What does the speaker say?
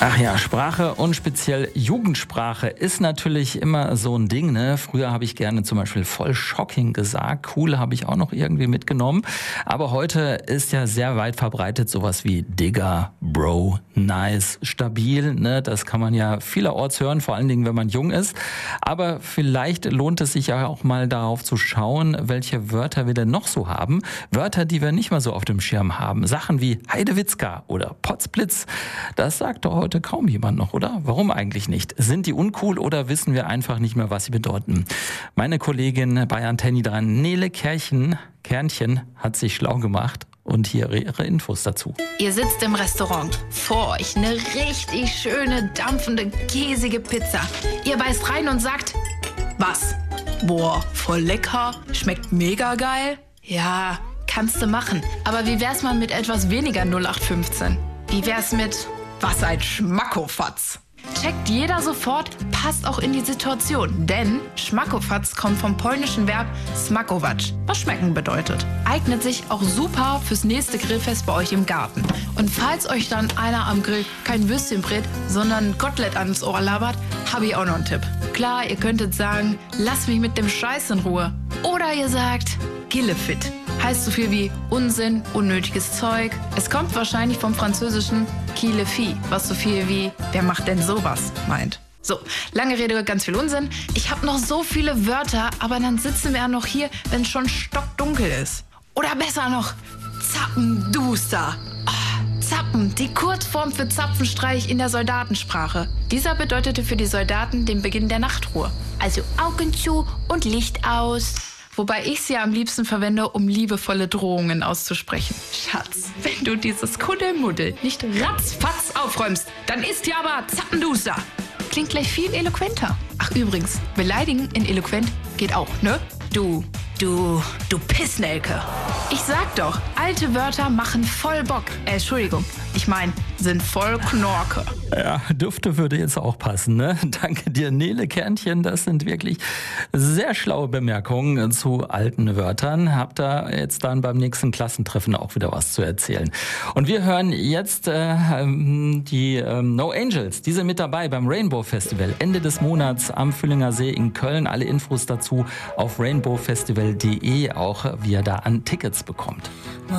Ach ja, Sprache und speziell Jugendsprache ist natürlich immer so ein Ding, ne? Früher habe ich gerne zum Beispiel voll shocking gesagt. Cool habe ich auch noch irgendwie mitgenommen. Aber heute ist ja sehr weit verbreitet sowas wie Digger, Bro, Nice, stabil, ne? Das kann man ja vielerorts hören, vor allen Dingen, wenn man jung ist. Aber vielleicht lohnt es sich ja auch mal darauf zu schauen, welche Wörter wir denn noch so haben. Wörter, die wir nicht mal so auf dem Schirm haben. Sachen wie Heidewitzka oder Potzblitz. Das sagt doch heute kaum jemand noch, oder? Warum eigentlich nicht? Sind die uncool oder wissen wir einfach nicht mehr, was sie bedeuten? Meine Kollegin bei Antenne 3, Nele Kernchen, hat sich schlau gemacht und hier ihre Infos dazu. Ihr sitzt im Restaurant. Vor euch eine richtig schöne, dampfende, käsige Pizza. Ihr beißt rein und sagt, was? Boah, voll lecker, schmeckt mega geil. Ja, kannst du machen. Aber wie wär's mal mit etwas weniger 0815? Wie wär's mit was ein Schmackofatz? Checkt jeder sofort, passt auch in die Situation. Denn Schmackofatz kommt vom polnischen Verb smakować, was schmecken bedeutet. Eignet sich auch super fürs nächste Grillfest bei euch im Garten. Und falls euch dann einer am Grill kein Würstchen brät, sondern ein Kotelett ans Ohr labert, habe ich auch noch einen Tipp. Klar, ihr könntet sagen, lass mich mit dem Scheiß in Ruhe. Oder ihr sagt, Gillefit. Heißt so viel wie Unsinn, unnötiges Zeug. Es kommt wahrscheinlich vom französischen qui le fit, was so viel wie wer macht denn sowas meint. So, lange Rede, ganz viel Unsinn. Ich habe noch so viele Wörter, aber dann sitzen wir ja noch hier, wenn es schon stockdunkel ist. Oder besser noch, Zappenduster. Oh, Zappen, die Kurzform für Zapfenstreich in der Soldatensprache. Dieser bedeutete für die Soldaten den Beginn der Nachtruhe. Also Augen zu und Licht aus. Wobei ich sie am liebsten verwende, um liebevolle Drohungen auszusprechen. Schatz, wenn du dieses Kuddelmuddel nicht ratzfatz aufräumst, dann ist hier aber Zappenduster. Klingt gleich viel eloquenter. Ach übrigens, beleidigen in eloquent geht auch, ne? Du Pissnelke. Ich sag doch, alte Wörter machen voll Bock. Entschuldigung, ich meine, sind voll Knorke. Ja, Dufte würde jetzt auch passen, ne? Danke dir, Nele Kernchen. Das sind wirklich sehr schlaue Bemerkungen zu alten Wörtern. Habt da jetzt dann beim nächsten Klassentreffen auch wieder was zu erzählen. Und wir hören jetzt die No Angels. Die sind mit dabei beim Rainbow Festival. Ende des Monats am Füllinger See in Köln. Alle Infos dazu auf rainbowfestival.de, auch wie ihr da an Tickets bekommt.